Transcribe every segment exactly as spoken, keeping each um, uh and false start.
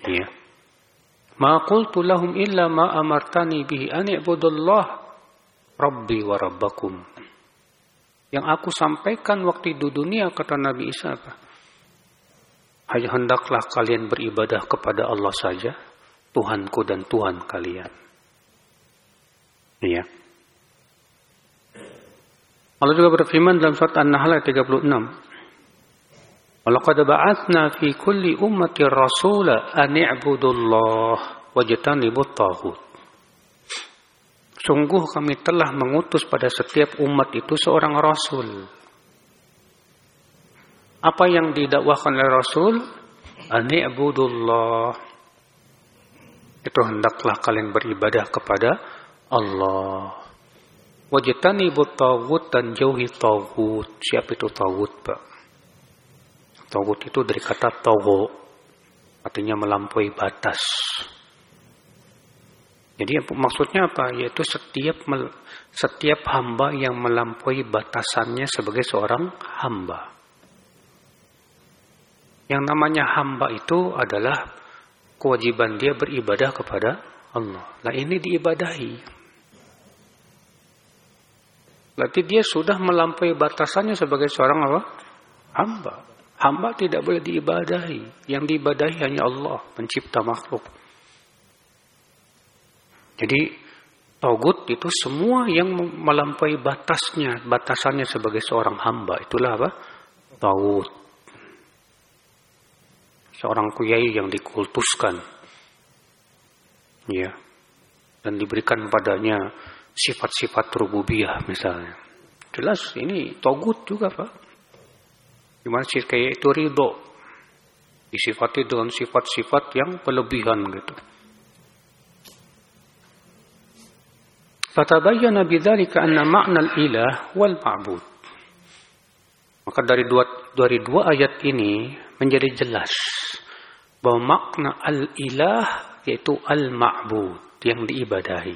Ya. Ma qultu lahum illa ma amartani bihi an i'budullah rabbi wa rabbakum. Yang aku sampaikan waktu di dunia, kata Nabi Isa apa? Hanya hendaklah kalian beribadah kepada Allah saja, Tuhanku dan Tuhan kalian. Iya. Allah juga berfirman dalam surat An-Nahl ayat tiga puluh enam. Walaqad ba'atsna fi kulli ummatin rasula an i'budullah wajtanibut taghut. Sungguh kami telah mengutus pada setiap umat itu seorang rasul. Apa yang didakwahkan oleh Rasul? Ani'budullah. Itu hendaklah kalian beribadah kepada Allah. Wajtanibut taghut, dan jauhi taghut. Siapa itu taghut, Pak? Taghut itu dari kata taghu, artinya melampaui batas. Jadi maksudnya apa? Yaitu setiap setiap hamba yang melampaui batasannya sebagai seorang hamba. Yang namanya hamba itu adalah kewajiban dia beribadah kepada Allah. Nah ini diibadahi. Berarti dia sudah melampaui batasannya sebagai seorang apa? Hamba. Hamba tidak boleh diibadahi. Yang diibadahi hanya Allah, pencipta makhluk. Jadi taghut itu semua yang melampaui batasnya, batasannya sebagai seorang hamba. Itulah apa? Taghut. Seorang kiai yang dikultuskan. Ya. Dan diberikan padanya sifat-sifat rububiyah misalnya. Jelas ini taghut juga, Pak. Gimana sih kiai itu ridho disifati dengan sifat-sifat yang berlebihan gitu. Fatabayyana bidzalika anna ma'na al-ilah wal ma'bud. Maka dari dua dari dua ayat ini menjadi jelas bahwa makna al-ilah yaitu al-ma'bud, yang diibadahi.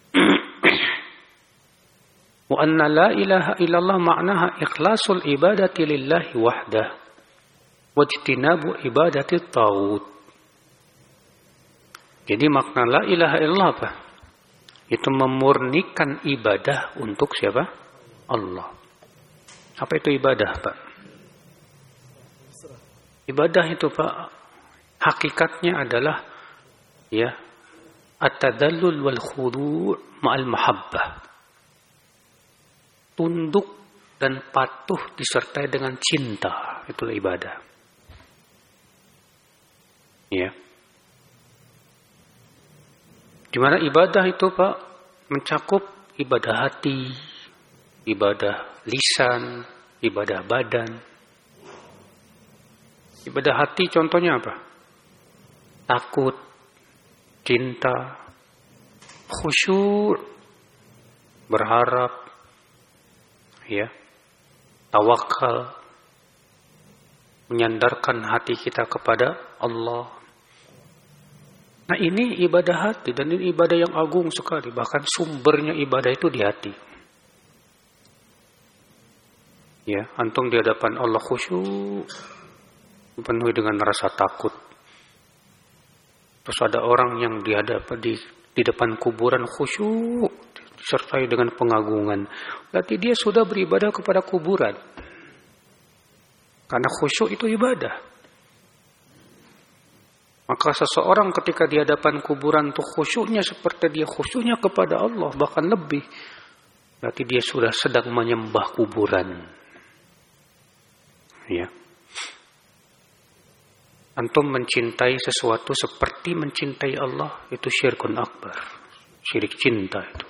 Wa anna la ilaha illallah ma'naha ikhlasul ibadati lillahi wahdah wajtinabu ibadati taghut. Jadi makna la ilaha illallah apa? Itu memurnikan ibadah untuk siapa? Allah. Apa itu ibadah, Pak? Ibadah itu, Pak, hakikatnya adalah ya at-tadallul wal khudu' ma'al mahabbah. Tunduk dan patuh disertai dengan cinta. Itulah ibadah. Ya. Di mana ibadah itu, Pak, mencakup ibadah hati, ibadah lisan, ibadah badan. Ibadah hati contohnya apa? Takut, cinta, khusyuk, berharap, ya, tawakal, menyandarkan hati kita kepada Allah. Nah ini ibadah hati, dan ini ibadah yang agung sekali. Bahkan sumbernya ibadah itu di hati. Ya, antum di hadapan Allah khusyuk, dipenuhi dengan rasa takut. Terus ada orang yang di hadapan di, di depan kuburan khusyuk, disertai dengan pengagungan. Berarti dia sudah beribadah kepada kuburan. Karena khusyuk itu ibadah. Maka seseorang ketika di hadapan kuburan itu khusyuknya seperti dia khusyuknya kepada Allah, bahkan lebih. Berarti dia sudah sedang menyembah kuburan. Ya. Antum mencintai sesuatu seperti mencintai Allah, itu syirkun akbar. Syirik cinta itu.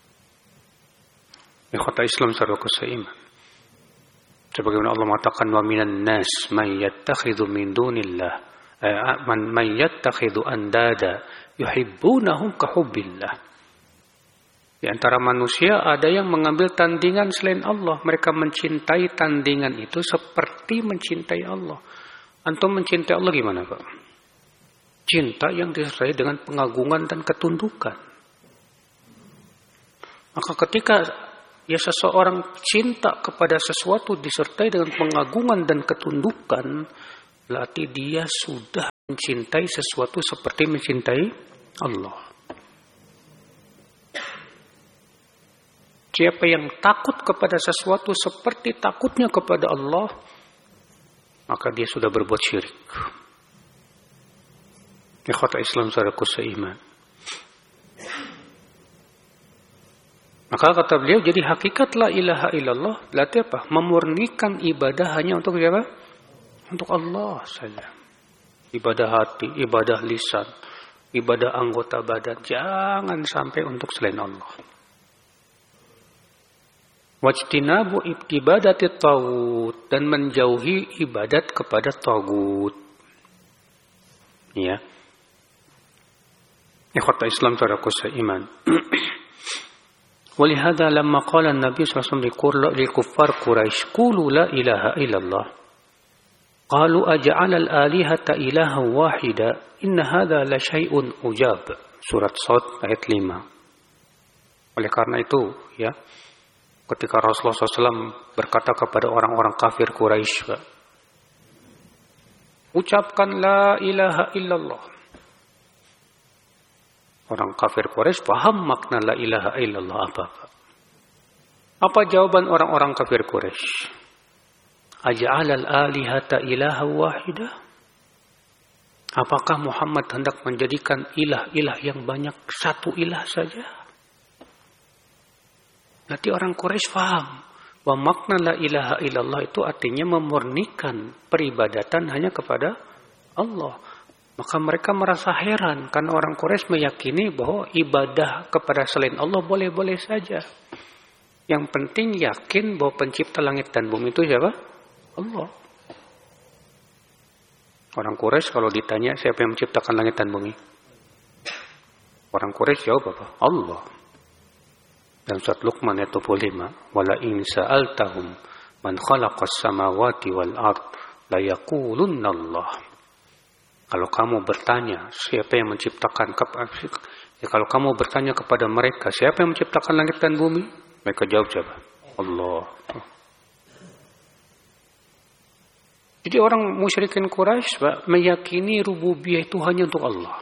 Ya kata Islam secara keseiman. Sebagaimana Allah mengatakan wa minan nas may yattakhidhu min dunillah man may yattakhidhu andada yuhibbunahum kahubbillah. Di antara manusia ada yang mengambil tandingan selain Allah. Mereka mencintai tandingan itu seperti mencintai Allah. Antum mencintai Allah gimana, Pak? Cinta yang disertai dengan pengagungan dan ketundukan. Maka ketika ya seseorang cinta kepada sesuatu disertai dengan pengagungan dan ketundukan, berarti dia sudah mencintai sesuatu seperti mencintai Allah. Siapa yang takut kepada sesuatu seperti takutnya kepada Allah, maka dia sudah berbuat syirik. Ikhwata Islam saudaraku seiman. Maka kata beliau, jadi hakikat la ilaha illallah berarti apa? Memurnikan ibadah hanya untuk siapa? Untuk Allah saja. Ibadah hati, ibadah lisan, ibadah anggota badan, jangan sampai untuk selain Allah. Wajtinabu ibadati taghut, dan menjauhi ibadat kepada taghut. Ya. Ikhwata Islam saudaraku seiman. Walihada lamma qala an-nabi sallallahu alaihi wasallam liqufar Quraisy, "Qulu la ilaha illallah." Qalu aj'ala al-alihata ilahan wahida, inna hadha la syai'un ujab. Surat Shad ayat lima. Oleh karena itu, ya, ketika Rasulullah shallallahu alaihi wasallam berkata kepada orang-orang kafir Quraisy, ucapkan la ilaha illallah. Orang kafir Quraisy paham makna la ilaha illallah apa-apa. Apa jawaban orang-orang kafir Quraisy? Aj'alal alihata ilaha wahida? Apakah Muhammad hendak menjadikan ilah-ilah yang banyak satu ilah saja? Berarti orang Quraisy paham bahwa makna la ilaha illallah itu artinya memurnikan peribadatan hanya kepada Allah. Maka mereka merasa heran karena orang Quraisy meyakini bahwa ibadah kepada selain Allah boleh-boleh saja. Yang penting yakin bahwa pencipta langit dan bumi itu siapa? Allah. Orang Quraisy kalau ditanya siapa yang menciptakan langit dan bumi? Orang Quraisy jawab apa? Allah. Dan surat Luqman ayat dua puluh lima, "Wala in sa'altahum man khalaqas samawati wal ard la yaqulunna Allah." Kalau kamu bertanya siapa yang menciptakan ya, kalau kamu bertanya kepada mereka siapa yang menciptakan langit dan bumi, mereka jawab siapa? Allah. Jadi orang musyrikin Quraisy meyakini rububiyah itu hanya untuk Allah.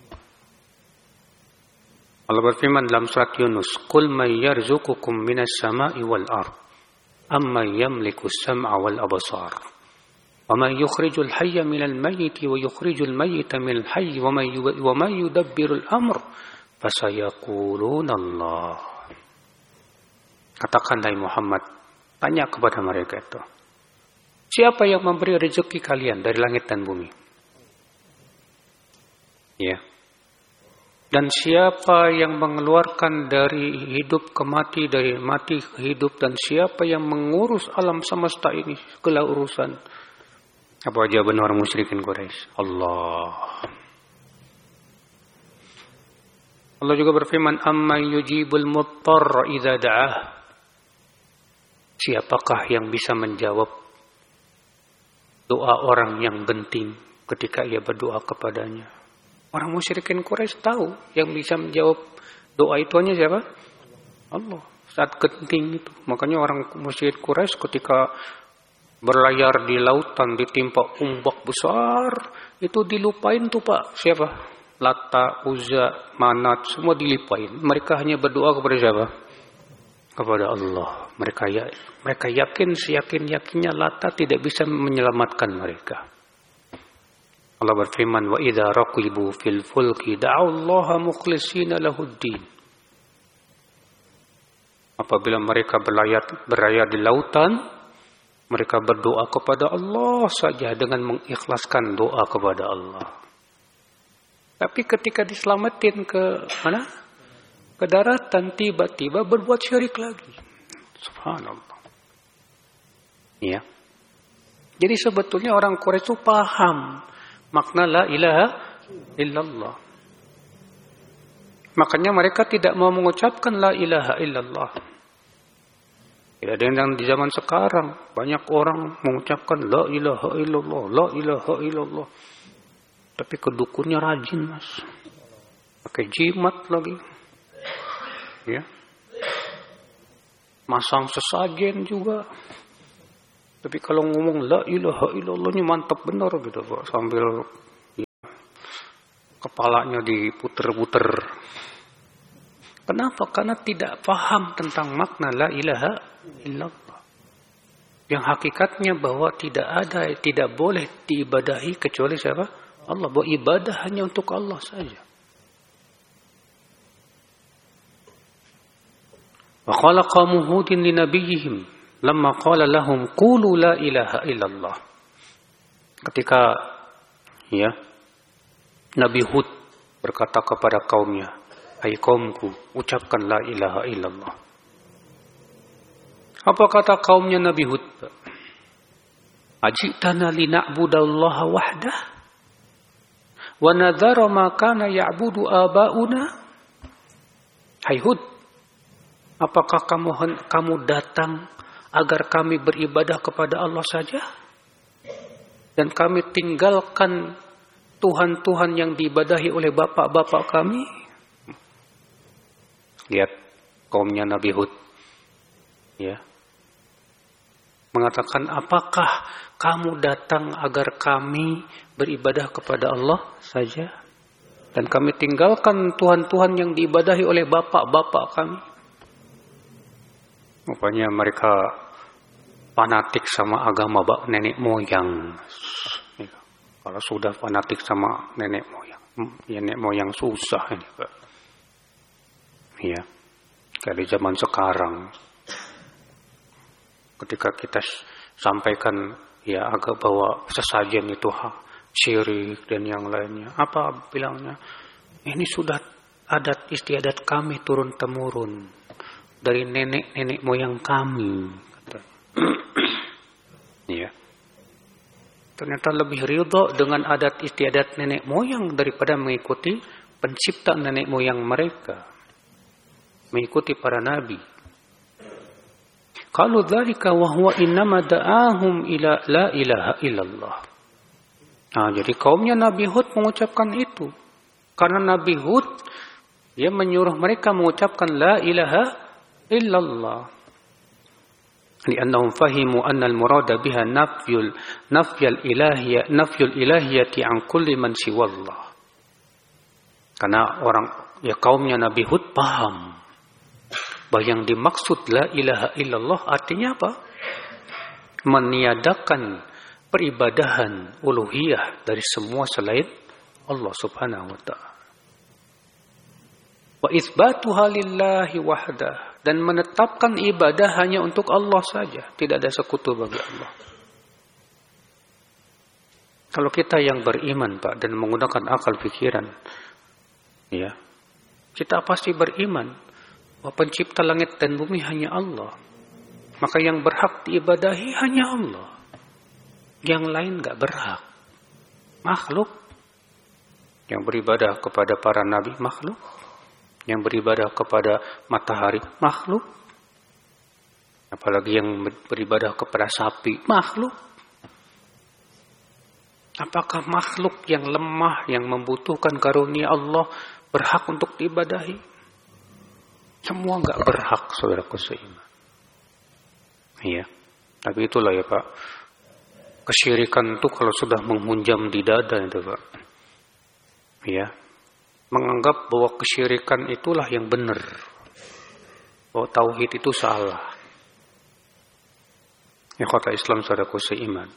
Allah berfirman dalam surat Yunus, "Qul may yarzuqukum minas sama'i wal ard, amman yamliku as-sam'a wal absar." وَمَنْ يُخْرِجُ الْحَيَّ مِنَ الْمَيِّتِ وَيُخْرِجُ الْمَيِّتَ مِنَ الْحَيِّ وَمَنْ يُدَبِّرُ الْأَمْرَ فَسَيَقُولُونَ اللَّهُ. Katakan hai Muhammad, tanya kepada mereka itu, siapa yang memberi rezeki kalian dari langit dan bumi? Ya. Dan siapa yang mengeluarkan dari hidup ke mati, dari mati ke hidup, dan siapa yang mengurus alam semesta ini segala urusan? Apa jawaban orang musyrikin Quraisy? Allah. Allah juga berfirman, "Amman yujibul muttarra idza da'ah." Siapakah yang bisa menjawab doa orang yang genting ketika ia berdoa kepadanya? Orang musyrikin Quraisy tahu yang bisa menjawab doa itu hanya siapa? Allah. Saat genting itu. Makanya orang musyrik Quraisy ketika berlayar di lautan ditimpa ombak besar, itu dilupain tuh Pak. Siapa? Lata, Uzza, Manat, semua dilupain. Mereka hanya berdoa kepada siapa? Kepada Allah. Mereka ya, mereka yakin, seyakin-yakinnya Lata tidak bisa menyelamatkan mereka. Allah berfirman, "Wa idza raqibu fil fulki da'allaha mukhlishina lahuddin." Apabila mereka berlayar berlayar di lautan, mereka berdoa kepada Allah saja dengan mengikhlaskan doa kepada Allah. Tapi ketika diselamatin ke mana? Ke daratan, tiba-tiba berbuat syirik lagi. Subhanallah. Ya. Jadi sebetulnya orang Quraisy itu paham makna la ilaha illallah. Makanya mereka tidak mau mengucapkan la ilaha illallah. Ya, dan di zaman sekarang banyak orang mengucapkan la ilaha illallah, la ilaha illallah. Tapi kedukunnya rajin, Mas. Pakai jimat lagi. Ya. Masang sesajen juga. Tapi kalau ngomong la ilaha illallahnya mantap benar gitu, Pak. Sambil ya, kepalanya diputer-puter. Kenapa? Karena tidak paham tentang makna la ilaha illallah. Yang hakikatnya bahwa tidak ada, tidak boleh diibadahi kecuali siapa? Allah. Bahwa ibadah hanya untuk Allah saja. Wa qala qaumu Hudin li nabiyihim lamma qala lahum qulu la ilaha illallah. Ketika ya Nabi Hud berkata kepada kaumnya, "Hai kaumku, ucapkan la ilaha illallah." Apa kata kaumnya Nabi Hud? "Ajitana lina'budallaha wahdah wa nadhara ma kana ya'budu aba'una." Hai Hud, apakah kamu kamu datang agar kami beribadah kepada Allah saja dan kami tinggalkan Tuhan-Tuhan yang diibadahi oleh bapak-bapak kami? Lihat kaumnya Nabi Hud, ya, mengatakan, apakah kamu datang agar kami beribadah kepada Allah saja dan kami tinggalkan Tuhan-Tuhan yang diibadahi oleh bapak-bapak kami? Rupanya mereka fanatik sama agama nenek moyang. Kalau sudah fanatik sama nenek moyang, ya nenek moyang susah ini, Pak. Ya, dari zaman sekarang, ketika kita sampaikan ya agak bahwa sesajen itu hak syirik dan yang lainnya, apa bilangnya? Ini sudah adat istiadat kami turun temurun dari nenek-nenek moyang kami, kata. Ya. Ternyata lebih ridho dengan adat istiadat nenek moyang daripada mengikuti pencipta nenek moyang mereka, mengikuti para nabi. Qalu dzalika wa huwa innama da'ahum ila la ilaha illallah. Nah, jadi kaumnya Nabi Hud mengucapkan itu karena Nabi Hud dia menyuruh mereka mengucapkan la ilaha illallah. Li'annahum fahimu anna al-murada biha nafyul nafyal ilahiyah nafyul ilahiyati an kulli man siwallah. Karena orang ya kaumnya Nabi Hud paham bahwa yang dimaksud la ilaha illallah artinya apa? Meniadakan peribadahan uluhiyah dari semua selain Allah Subhanahu wa taala. Wa itsbatuha lillahi wahdah, dan menetapkan ibadah hanya untuk Allah saja, tidak ada sekutu bagi Allah. Kalau kita yang beriman, Pak, dan menggunakan akal pikiran, ya, kita pasti beriman bahwa pencipta langit dan bumi hanya Allah. Maka yang berhak diibadahi hanya Allah. Yang lain enggak berhak. Makhluk yang beribadah kepada para nabi, makhluk. Yang beribadah kepada matahari, makhluk. Apalagi yang beribadah kepada sapi, makhluk. Apakah makhluk yang lemah, yang membutuhkan karunia Allah berhak untuk diibadahi? Semua enggak berhak, saudaraku seiman. Iya. Tapi itulah ya Pak, kesyirikan itu kalau sudah menghunjam di dada itu Pak. Iya. Menganggap bahwa kesyirikan itulah yang benar, bahwa tauhid itu salah. Ya kata Islam saudaraku seiman.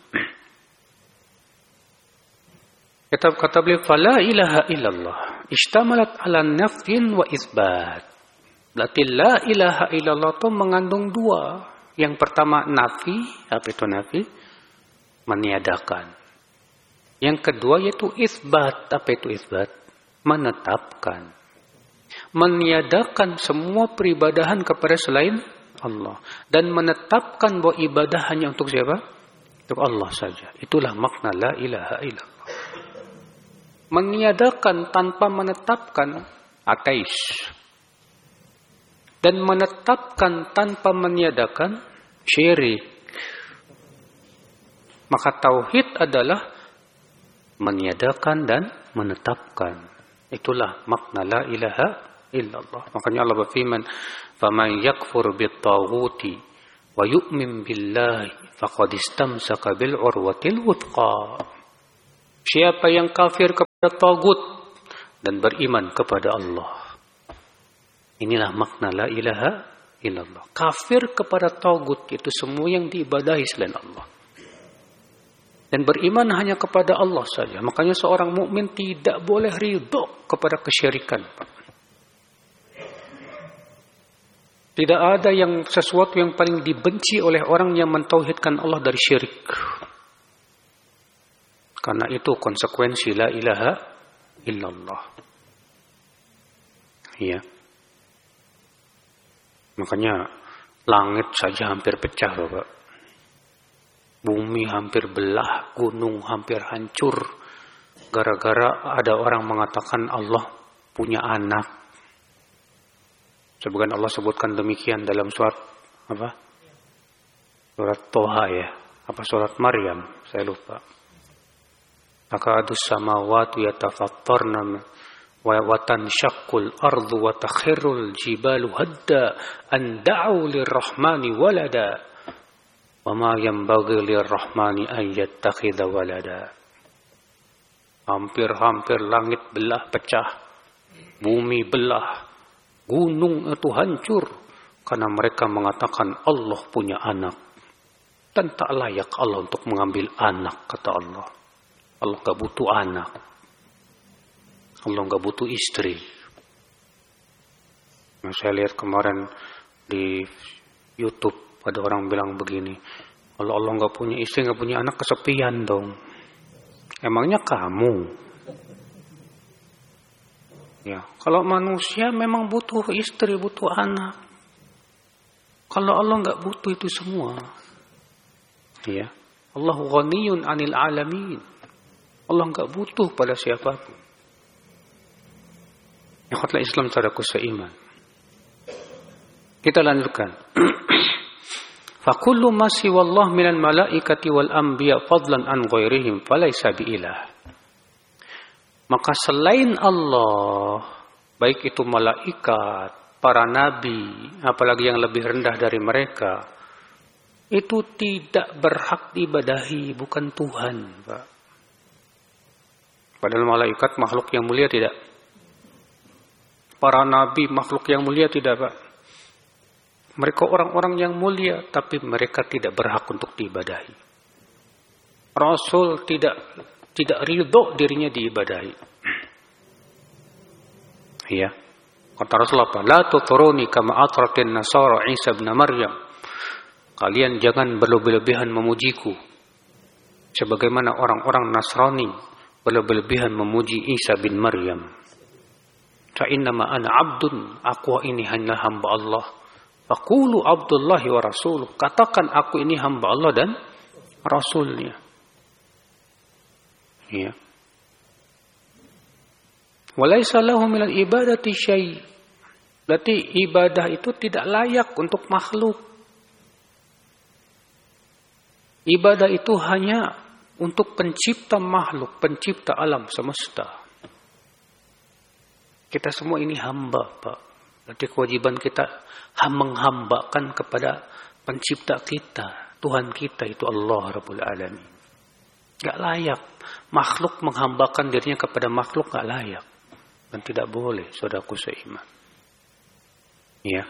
Kata kata beliau, "Fala ilaha illallah ishtamalat ala nafyin wa isbat." Berarti la ilaha illallah itu mengandung dua. Yang pertama nafi, apa itu nafi? Meniadakan. Yang kedua yaitu isbat, apa itu isbat? Menetapkan, meniadakan semua peribadahan kepada selain Allah dan menetapkan bahwa ibadah hanya untuk siapa? Untuk Allah saja. Itulah makna la ilaha illallah. Meniadakan tanpa menetapkan ateis, dan menetapkan tanpa meniadakan syirik. Maka tauhid adalah meniadakan dan menetapkan. Itulah makna la ilaha illallah. Makanya Allah berfirman, "Faman yakfur bit-taghuti wa yu'min billahi faqad istamsaka bil urwatil wuthqa." Siapa yang kafir kepada tagut dan beriman kepada Allah. Inilah makna la ilaha illallah. Kafir kepada tagut, itu semua yang diibadahi selain Allah. Dan beriman hanya kepada Allah saja. Makanya seorang mukmin tidak boleh ridho kepada kesyirikan. Tidak ada yang sesuatu yang paling dibenci oleh orang yang mentauhidkan Allah dari syirik. Karena itu konsekuensi la ilaha illallah. Iya. Makanya langit saja hampir pecah, Bapak. Bumi hampir belah, gunung hampir hancur, gara-gara ada orang mengatakan Allah punya anak. Sebagian Allah sebutkan demikian dalam surat apa? Surat Toha ya, apa surat Maryam? Saya lupa. Takadus samawati yatafattarna wa tanshaqqul ardu wa takhirrul jibalu hadda an da'u lirrahmani walada. Wama yanbaghi lirrahmani an yattakhidha walada. Hampir-hampir langit belah pecah, bumi belah, gunung itu hancur karena mereka mengatakan Allah punya anak. Dan tak layak Allah untuk mengambil anak, kata Allah. Allah enggak butuh anak. Allah enggak butuh istri. Nah, saya lihat kemarin di YouTube ada orang bilang begini, kalau Allah nggak punya istri, nggak punya anak, kesepian dong. Emangnya kamu? Ya, kalau manusia memang butuh istri, butuh anak. Kalau Allah nggak butuh itu semua. Ya, Allah ghaniyun 'anil 'alamin. Allah nggak butuh pada siapapun. Ikhwatul Islam saudaraku seiman. Kita lanjutkan. Fakullu ma siwallah minal malaikati wal anbiya fadlan an ghairihim falaysa biilah. Maka selain Allah, baik itu malaikat, para nabi, apalagi yang lebih rendah dari mereka, itu tidak berhak diibadahi, bukan Tuhan, Pak. Padahal malaikat makhluk yang mulia tidak? Para nabi makhluk yang mulia tidak, Pak? Mereka orang-orang yang mulia, tapi mereka tidak berhak untuk diibadahi. Rasul tidak tidak ridho dirinya diibadahi. Ya, kata Rasulullah, la tuturuni kama atratin nasara Isa bin Maryam. Kalian jangan berlebih-lebihan memujiku, sebagaimana orang-orang Nasrani berlebih-lebihan memuji Isa bin Maryam. Fa innama ana abdun, aku ini hanya hamba Allah. Faqulu Abdullahi wa Rasuluh. Katakan aku ini hamba Allah dan Rasulnya. Ya. Walaysa lahu minal ibadati syai'. Berarti ibadah itu tidak layak untuk makhluk. Ibadah itu hanya untuk pencipta makhluk, pencipta alam semesta. Kita semua ini hamba, Pak. Berarti kewajiban kita menghambakan kepada pencipta kita, Tuhan kita itu Allah Rabbul Alamin. Gak layak makhluk menghambakan dirinya kepada makhluk, gak layak dan tidak boleh, saudaraku seiman. Ya.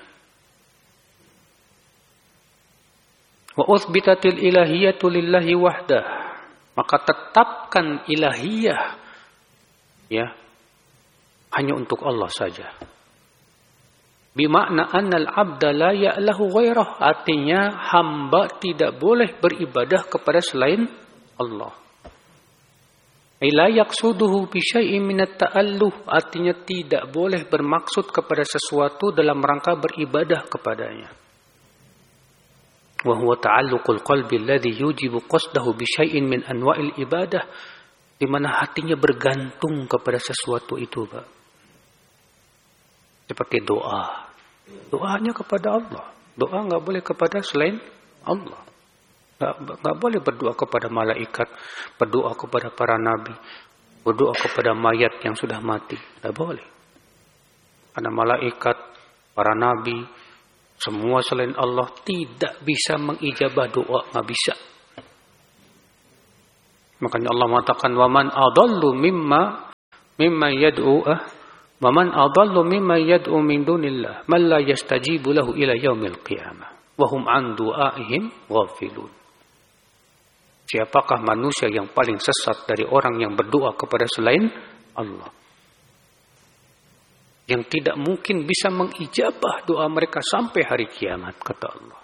Wa uthbitatil ilahiyatu lillahi wahdah. Maka tetapkan ilahiyah ya hanya untuk Allah saja. Bimakna annal abda la ya'lahu ghairah, artinya hamba tidak boleh beribadah kepada selain Allah. La yaqsuduhu bi syai'in min at-ta'alluh, artinya tidak boleh bermaksud kepada sesuatu dalam rangka beribadah kepadanya. Wa huwa ta'alluqul qalbi alladhi yujibu qasdahu bi syai'in min anwa'il ibadah, di mana hatinya bergantung kepada sesuatu itu, Pak. Seperti doa. Doa hanya kepada Allah. Doa enggak boleh kepada selain Allah. Enggak, enggak boleh berdoa kepada malaikat, berdoa kepada para nabi, berdoa kepada mayat yang sudah mati. Enggak boleh. Karena malaikat, para nabi, semua selain Allah tidak bisa mengijabah doa, enggak bisa. Makanya Allah mengatakan, "Wa man adallu mimma mimman yad'u wa man adallu mimman yad'u min dunillah man la yastajibu lahu ila yaumil qiyamah wa hum an du'aihim ghafilun. Siapakah manusia yang paling sesat dari orang yang berdoa kepada selain Allah, yang tidak mungkin bisa mengijabah doa mereka sampai hari kiamat, kata Allah.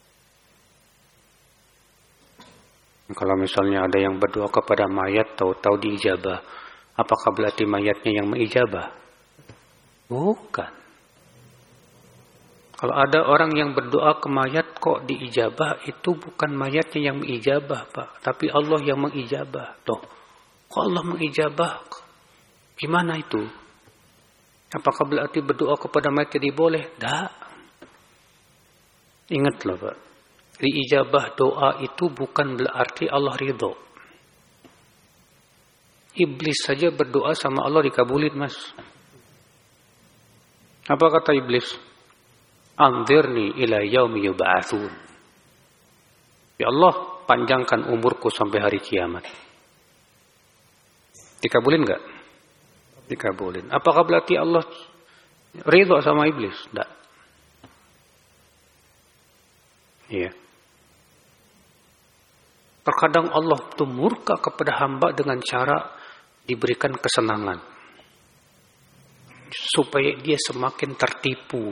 Kalau misalnya ada yang berdoa kepada mayat tahu-tahu diijabah, apakah berarti mayatnya yang mengijabah? Bukan. Kalau ada orang yang berdoa ke mayat kok diijabah, itu bukan mayatnya yang mengijabah, Pak, tapi Allah yang mengijabah. Loh, kok Allah mengijabah? Gimana itu? Apakah berarti berdoa kepada mayat jadi boleh? Tidak. Ingatlah, Pak, diijabah doa itu bukan berarti Allah ridho. Iblis saja berdoa sama Allah dikabulin, Mas. Apa kata iblis? Anzirni ila yaumi yub'atsun. Ya Allah, panjangkan umurku sampai hari kiamat. Dikabulin enggak? Dikabulin. Apakah berarti Allah ridho sama iblis? Enggak. Iya. Terkadang Allah itu murka kepada hamba dengan cara diberikan kesenangan supaya dia semakin tertipu.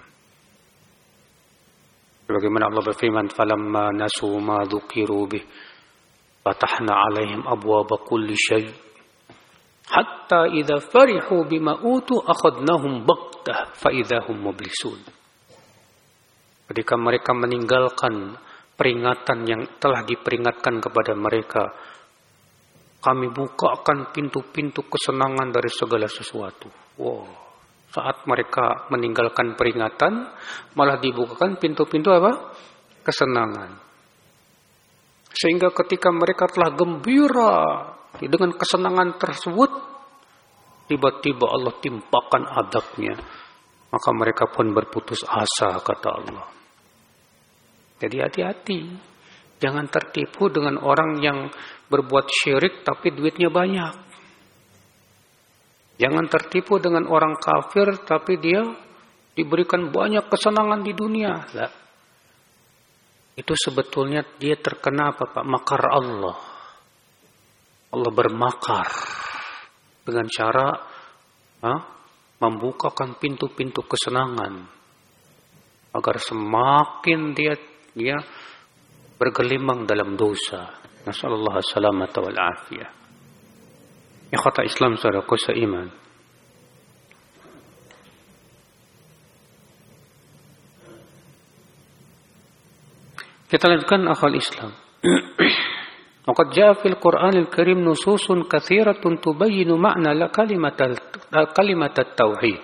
Bagaimana Allah berfirman, "Falamma nasu ma dzukiru bih, fatahna 'alaihim abwaaba kulli syai' hatta idza farihu bima utu akhadnahum baghtah fa idza hum mublisun." Ketika mereka meninggalkan peringatan yang telah diperingatkan kepada mereka, kami bukakan pintu-pintu kesenangan dari segala sesuatu. Wow. Saat mereka meninggalkan peringatan, malah dibukakan pintu-pintu apa? Kesenangan. Sehingga ketika mereka telah gembira dengan kesenangan tersebut, tiba-tiba Allah timpakan adabnya. Maka mereka pun berputus asa, kata Allah. Jadi hati-hati. Jangan tertipu dengan orang yang berbuat syirik tapi duitnya banyak. Jangan tertipu dengan orang kafir tapi dia diberikan banyak kesenangan di dunia. Lah. Itu sebetulnya dia terkena apa, Pak? Makar Allah. Allah bermakar dengan cara ha, membukakan pintu-pintu kesenangan agar semakin dia dia bergelimang dalam dosa. Nasallallahu salamata wal afiyah. Ya kata Islam saudaraku seiman. Kita lanjutkan akhwal Islam. Waqad jaa fil Qur'anil Karim nususun katsiratun tubayyinu ma'na la kalimatal kalimatat tauhid.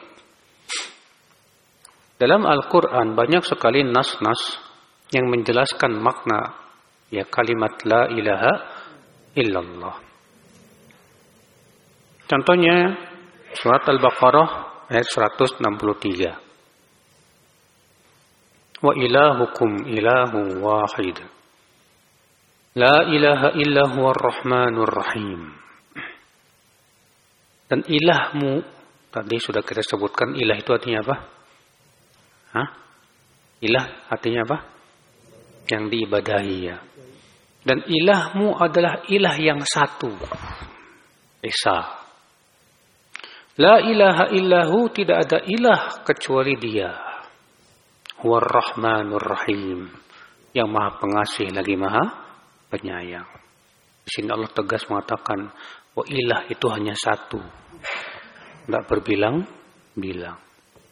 Dalam Al-Qur'an banyak sekali nas-nas yang menjelaskan makna ya kalimat la ilaha illallah. Contohnya surat Al-Baqarah ayat seratus enam puluh tiga. Wa ilahukum ilahu wahid. La ilaha illa huwar rahmanur rahim. Dan ilahmu, tadi sudah kita sebutkan ilah itu artinya apa? Hah? Ilah artinya apa? Yang diibadahi ya. Dan ilahmu adalah ilah yang satu. Esa. La ilaha illahu, tidak ada ilah kecuali dia. Huwar rahmanur rahim. Yang maha pengasih lagi maha penyayang. Di sini Allah tegas mengatakan, wa ilah itu hanya satu. Tidak berbilang-bilang.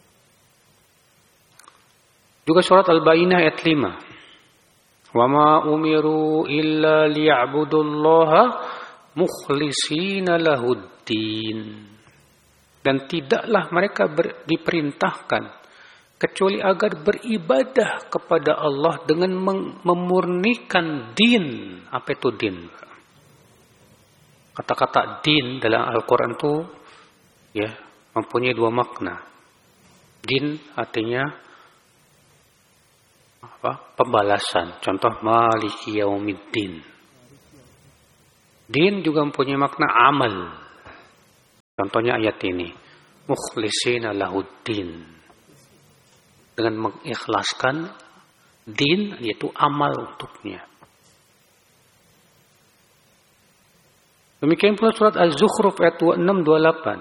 Juga surat Al-Baqarah ayat lima. Wa ma umiru illa liya'budullaha mukhlishina lahuddin. Dan tidaklah mereka ber, diperintahkan kecuali agar beribadah kepada Allah dengan memurnikan din. Apa itu din? Kata-kata din dalam Al-Quran itu ya mempunyai dua makna. Din artinya apa? Pembalasan. Contoh maliki yaumiddin. Din juga mempunyai makna amal. Contohnya ayat ini, mukhlisina lahuddin, dengan mengikhlaskan din, yaitu amal untuknya. Demikian pula surat Az-Zukhruf ayat dua puluh enam dua puluh delapan.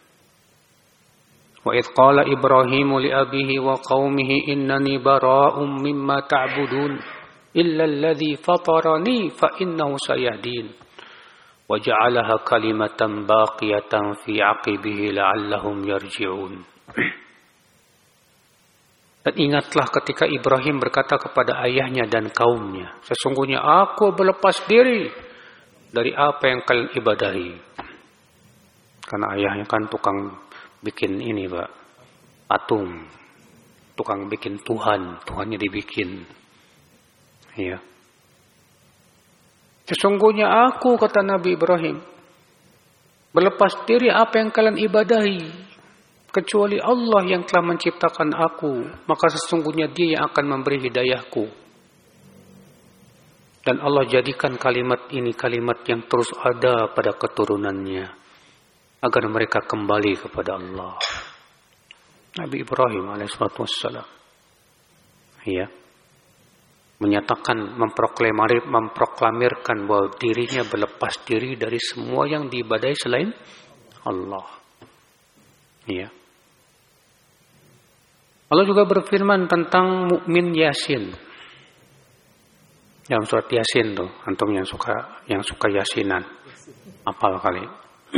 Wa idh qala Ibrahimu li abihi wa qaumihi innani bara'um mimma ta'budun illa alladhi fatarani fa innahu sayahdin. Wa ja'alaha kalimatan baqiyatan fi 'aqibihi la'allahum yarji'un. Dan ingatlah ketika Ibrahim berkata kepada ayahnya dan kaumnya, sesungguhnya aku berlepas diri dari apa yang kalian ibadahi. Karena ayahnya kan tukang bikin ini, Pak, patung, tukang bikin Tuhan, Tuhannya dibikin. Ya. Sesungguhnya aku, kata Nabi Ibrahim, berlepas diri apa yang kalian ibadahi, kecuali Allah yang telah menciptakan aku, maka sesungguhnya Dia yang akan memberi hidayahku. Dan Allah jadikan kalimat ini kalimat yang terus ada pada keturunannya, agar mereka kembali kepada Allah. Nabi Ibrahim alaihissalatu wassalam, ya, menyatakan, memproklamir, memproklamirkan bahwa dirinya berlepas diri dari semua yang diibadahi selain Allah. Ya. Allah juga berfirman tentang mukmin Yasin. Dalam surat Yasin tuh, antum yang suka yang suka Yasinan, hafal kali.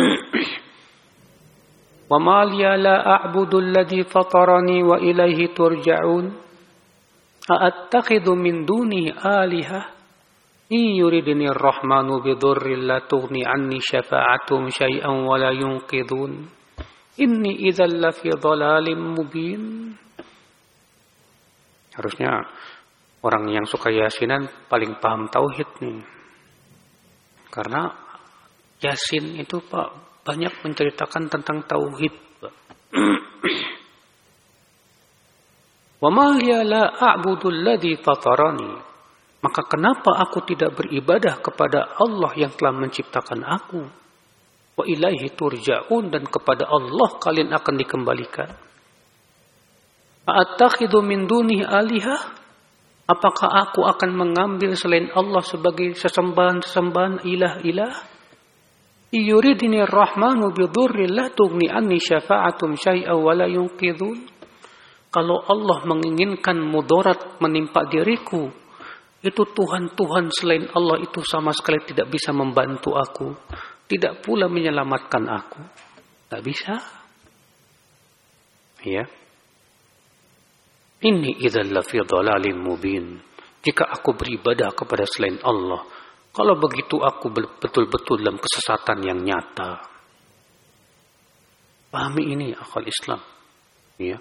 Wa ma liya la a'budu alladhi fatarani wa ilaihi turja'un. A'attakhidhu min dunihi alihah in yuridni ar-rahmanu bidurrin la tughni anni syafa'atuhum syai'an wa la yunqidhun inni idzal la fi dhalalin mubin. Harusnya orang yang suka Yasinan paling paham tauhid nih. Karena Yasin itu, Pak, banyak menceritakan tentang tauhid, Pak. Wa ma liya la a'budu alladhi fatarani. Maka kenapa aku tidak beribadah kepada Allah yang telah menciptakan aku? Wa ilaihi turja'un, dan kepada Allah kalian akan dikembalikan. A'attakhidhu min dunihi alihah? Apakah aku akan mengambil selain Allah sebagai sesembahan-sesembahan ilah-ilah? Yuridni ar-rahmanu bidurrin la tughni anni syafa'atum syai'an wa la yunqidhun. Kalau Allah menginginkan mudarat menimpa diriku, itu Tuhan-Tuhan selain Allah itu sama sekali tidak bisa membantu aku, tidak pula menyelamatkan aku. Tidak bisa. Ya. Inni idzal lafi dhalalim mubin. Jika aku beribadah kepada selain Allah, kalau begitu aku betul-betul dalam kesesatan yang nyata. Pahami ini akal Islam. Ya.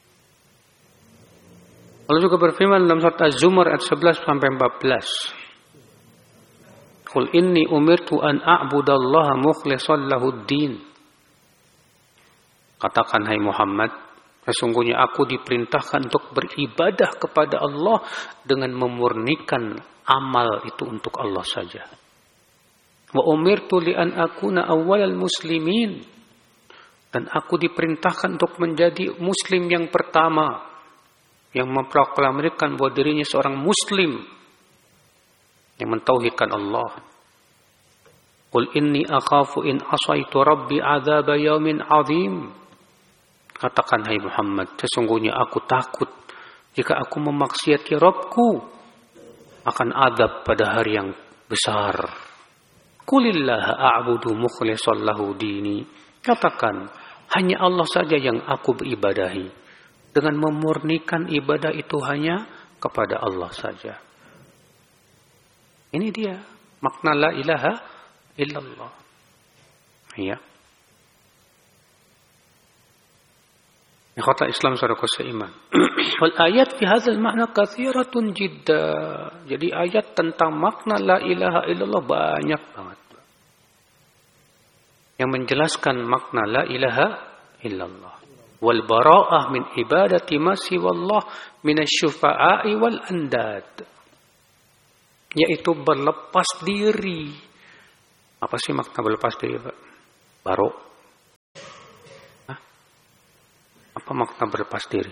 Allah juga berfirman dalam surat Az-Zumar ayat sebelas sampai empat belas. Qul inni umirtu an a'budallaha mukhlishan lahud-din. Katakan, hai Muhammad, sesungguhnya aku diperintahkan untuk beribadah kepada Allah dengan memurnikan amal itu untuk Allah saja. Wa umirtu li an akuna awwalal muslimin. Dan aku diperintahkan untuk menjadi muslim yang pertama, yang memproklamirkan bahwa dirinya seorang muslim yang mentauhidkan Allah. Qul inni akhafu in asaitu rabbi adzaba yaumin adzim. Katakan, hai Muhammad, sesungguhnya aku takut jika aku memaksiati Rabbku akan azab pada hari yang besar. Qulillaha a'budu mukhlishan lahu dini. Katakan, hanya Allah saja yang aku beribadahi, dengan memurnikan ibadah itu hanya kepada Allah saja. Ini dia makna la ilaha illallah. Ya. Ikhwata Islam saudara seiman. Wal ayat fi hadzal makna katsiratun jidda. Jadi ayat tentang makna la ilaha illallah banyak banget. Yang menjelaskan makna la ilaha illallah. Wal bara'ah min ibadati ma siwallah minasy-syufa'i wal andad. Yaitu berlepas diri. Apa sih makna berlepas diri, Pak? Baro. makna berlepas diri?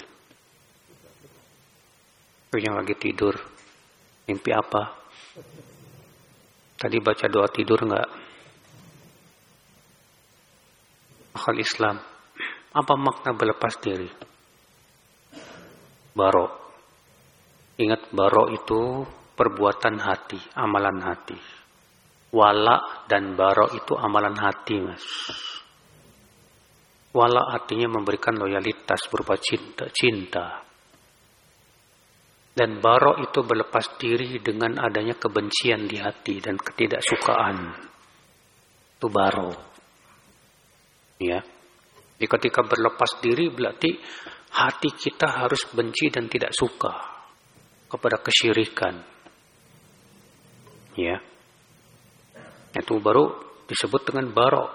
Yang lagi tidur, mimpi apa? Tadi baca doa tidur enggak? Akal Islam, apa makna berlepas diri? Baro. Ingat, baro itu perbuatan hati, amalan hati. Wala dan baro itu amalan hati, mas. Wala artinya memberikan loyalitas berupa cinta, cinta. Dan baro itu berlepas diri dengan adanya kebencian di hati dan ketidaksukaan. Itu baro. Ya. Jadi ketika berlepas diri berarti hati kita harus benci dan tidak suka kepada kesyirikan. Ya. Itu baru disebut dengan baro.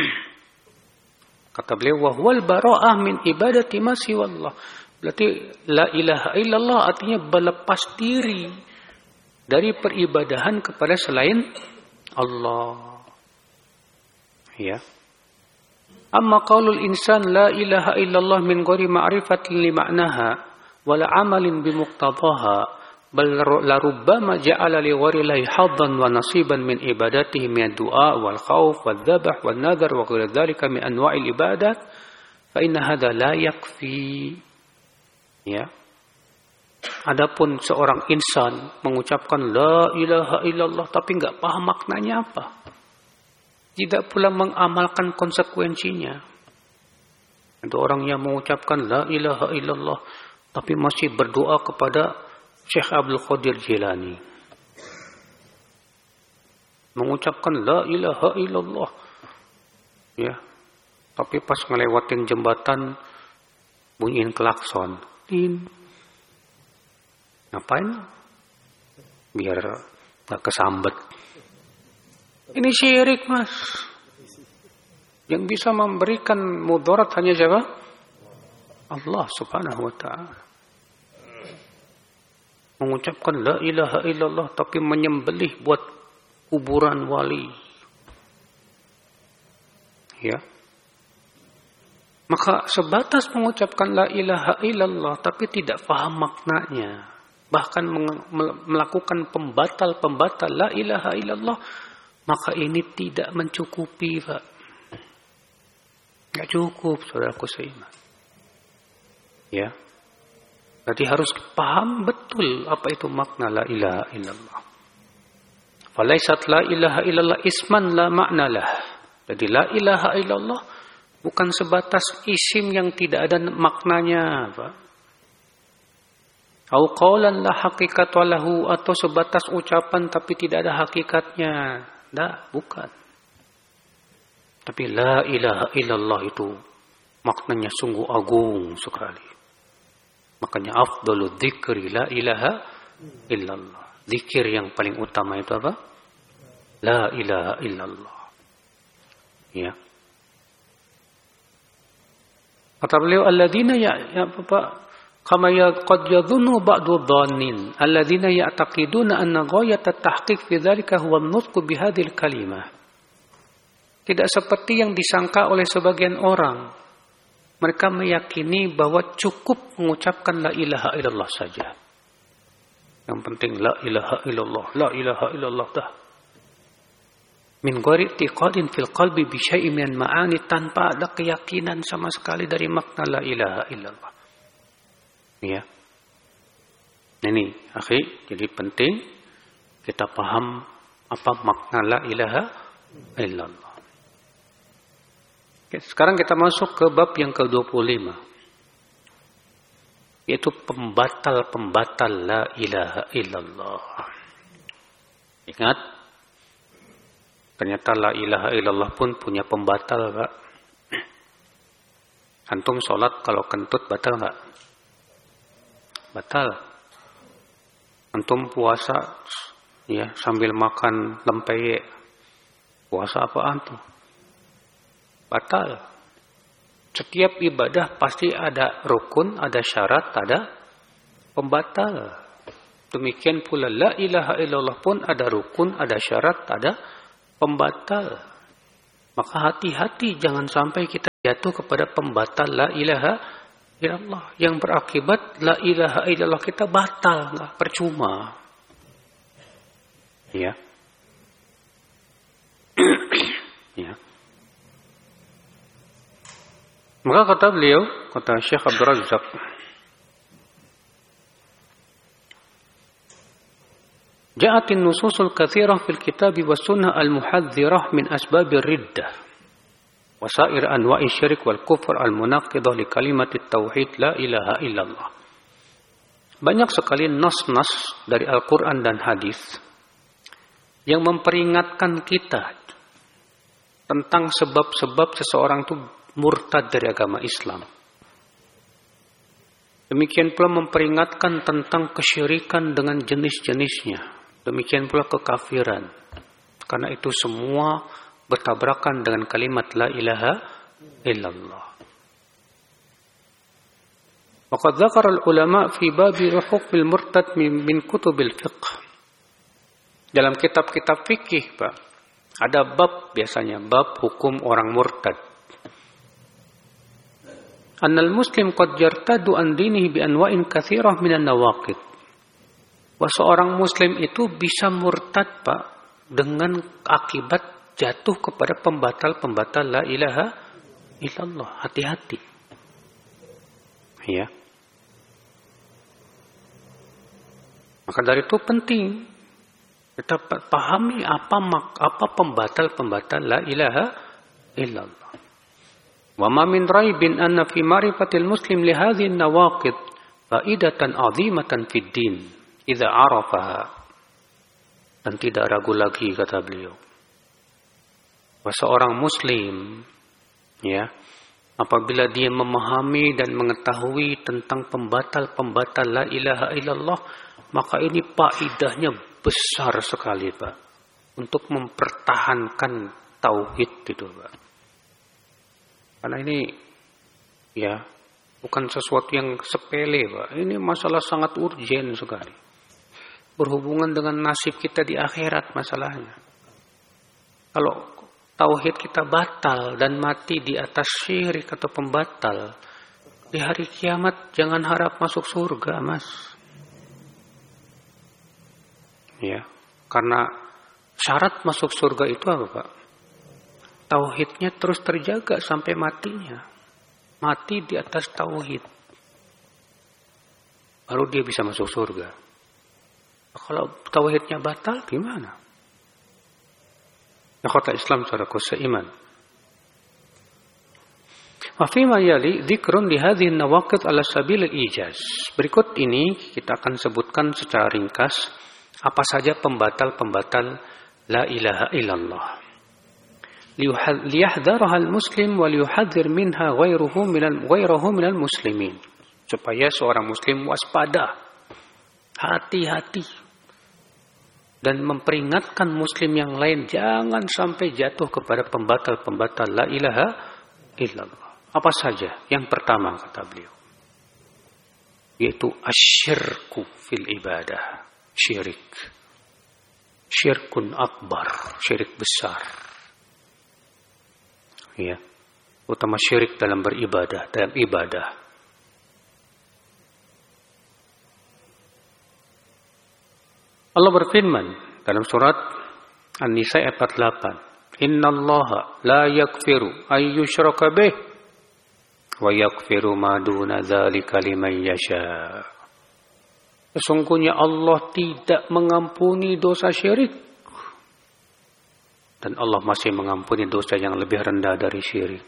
Kata beliau, wa huwal bara'ah min ibadati ma siwallah. Berarti la ilaha illallah artinya berlepas diri dari peribadahan kepada selain Allah. Ya. Amma qaulul insan la ilaha illallah min ghairi ma'rifatin li ma'naha wala amalin bi muqtadaha bal la rubbama ja'ala li ghairi llahi haddan wa nasiban min ibadatihi min ad-du'a wal khauf wal dhabh wal nadhar wa ghairu dhalika min anwa'il ibadat fa inna hadha la yakfi. Ya. Adapun seorang insan mengucapkan la ilaha illallah tapi enggak paham maknanya apa, tidak pula mengamalkan konsekuensinya. Ada orang yang mengucapkan la ilaha illallah tapi masih berdoa kepada Syekh Abdul Qadir Jilani. Mengucapkan la ilaha illallah. Ya. Tapi pas ngelewatin jembatan bunyiin klakson. Din. Ngapain? Biar gak kesambet. Ini syirik, mas. Yang bisa memberikan mudarat hanya siapa? Allah subhanahu wa ta'ala. Mengucapkan la ilaha illallah tapi menyembelih buat kuburan wali. Ya. Maka sebatas mengucapkan la ilaha illallah tapi tidak paham maknanya, bahkan melakukan pembatal-pembatal la ilaha illallah, maka ini tidak mencukupi, Pak. Enggak cukup, saudaraku seiman. Ya. Berarti harus paham betul apa itu makna la ilaha illallah. Falaisat la ilaha illallah isman la ma'nalah. Jadi la ilaha illallah bukan sebatas isim yang tidak ada maknanya, Pak. Au qaulan la haqiqata lahu, atau sebatas ucapan tapi tidak ada hakikatnya. Tidak, bukan. Tapi la ilaha illallah itu maknanya sungguh agung sekali. Makanya afdalul dzikri la ilaha illallah. Zikir yang paling utama itu apa? La ilaha illallah. Ya. Kata beliau, alladzina ya, ya apa? Kama ya qad yadhunnu ba'du dhannin alladzina ya'taqiduna anna ghayat at-tahqiq fi dzalika huwa an-nutq bi hadhil kalimah. Tidak seperti yang disangka oleh sebagian orang. Mereka meyakini bahwa cukup mengucapkan la ilaha illallah saja. Yang penting la ilaha illallah, la ilaha illallah dah. Min ghairi i'tiqadin fil qalbi bi syai'in min ma'ani, tanpa ada keyakinan sama sekali dari makna la ilaha illallah. Ya. Ini, akhi, jadi penting kita paham apa makna la ilaha illallah. Oke, sekarang kita masuk ke bab yang ke dua puluh lima. Yaitu pembatal-pembatal la ilaha illallah. Ingat, ternyata la ilaha illallah pun punya pembatal, Pak. Antum sholat kalau kentut batal nggak? Batal. Antum puasa ya sambil makan lempeyek, puasa apa antum? Batal. Setiap ibadah pasti ada rukun, ada syarat, ada pembatal. Demikian pula la ilaha illallah pun ada rukun, ada syarat, ada pembatal. Maka hati-hati jangan sampai kita jatuh kepada pembatal la ilaha illallah yang berakibat la ilaha illallah kita batal, nggak percuma. Ya. Ya. Maka kata beliau, kata Syekh Abdul Razak, ja'atin nususul katsirah fil kitab was sunnah al-muhadzirah min asbabir riddah wa sa'ir anwa'i syirik wal kufr al-munaqidah li kalimatit tauhid la ilaha illallah. Banyak sekali nas-nas dari Al-Qur'an dan hadis yang memperingatkan kita tentang sebab-sebab seseorang itu murtad dari agama Islam. Demikian pula memperingatkan tentang kesyirikan dengan jenis-jenisnya. Demikian pula kekafiran. Karena itu semua bertabrakan dengan kalimat la ilaha illallah. Waqad dzakara al-ulama fi babi hukmil murtad min, min kutubil fiqh. Dalam kitab-kitab fikih, Pak, ada bab biasanya, bab hukum orang murtad. Annal muslim qad yartadu an dinihi bi anwa'in katsirah minan nawaqid. Bahwa seorang muslim itu bisa murtad, Pak, dengan akibat jatuh kepada pembatal-pembatal la ilaha illallah. Hati-hati. Ya. Maka dari itu penting kita pahami apa apa pembatal-pembatal la ilaha illallah. Wa ma min raibin anna fi ma'rifatil muslim li hadhihi an-nawaqid faidatan 'azimatan fid din idza 'arafaha. Dan tidak ragu lagi kata beliau, bahwa seorang muslim ya, apabila dia memahami dan mengetahui tentang pembatal-pembatal la ilaha illallah, maka ini faedahnya besar sekali, Pak, untuk mempertahankan tauhid itu, Pak. Karena ini ya bukan sesuatu yang sepele, Pak. Ini masalah sangat urgen sekali. Berhubungan dengan nasib kita di akhirat masalahnya. Kalau tauhid kita batal dan mati di atas syirik atau pembatal, di hari kiamat jangan harap masuk surga, Mas. Ya, karena syarat masuk surga itu apa, Pak? Tauhidnya terus terjaga sampai matinya. Mati di atas tauhid. Baru dia bisa masuk surga. Kalau tauhidnya batal, gimana? Ya kata Islam saudaraku seiman. Wa fima yali dzikrun li hadhihi an-nawaqid ala sabil al-ijaz. Berikut ini kita akan sebutkan secara ringkas apa saja pembatal-pembatal la ilaha illallah. Liyahdharaha al-muslim wa liyuhadzir minha ghairuhu minal ghairuhu minal muslimin. Supaya seorang muslim waspada, hati-hati, dan memperingatkan muslim yang lain jangan sampai jatuh kepada pembatal-pembatal la ilaha illallah. Apa saja? Yang pertama kata beliau, yaitu asyirku fil ibadah. Syirik. Syirkun akbar, syirik besar. Ya, utama syirik dalam beribadah, dalam ibadah. Allah berfirman dalam surat An-Nisa ayat empat puluh delapan, "Innallaha la yaghfiru ay yushraka bih wa yaghfiru ma duna dzalika liman yasha." Sesungguhnya Allah tidak mengampuni dosa syirik, dan Allah masih mengampuni dosa yang lebih rendah dari syirik.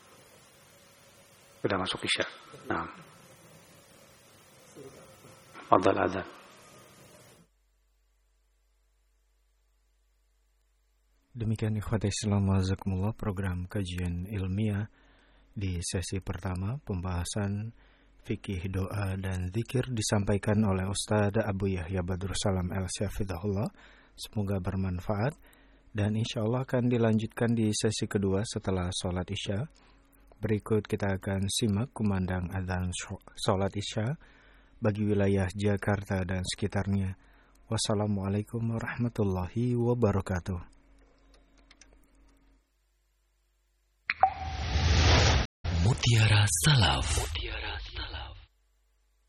Sudah masuk isya. Nah, fadhal adzan. Demikian ikhwati Islam wazakumullah, program kajian ilmiah di sesi pertama pembahasan fikih, doa, dan zikir disampaikan oleh Ustaz Abu Yahya Badrussalam El-Syafidahullah. Semoga bermanfaat dan insya Allah akan dilanjutkan di sesi kedua setelah sholat isya. Berikut kita akan simak kumandang adzan sholat isya bagi wilayah Jakarta dan sekitarnya. Wassalamualaikum warahmatullahi wabarakatuh. Mutiara Salaf.